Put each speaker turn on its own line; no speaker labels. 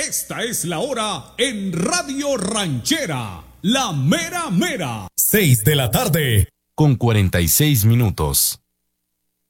Esta es la hora en Radio Ranchera, la mera mera. 6 de la tarde, con 46 minutos.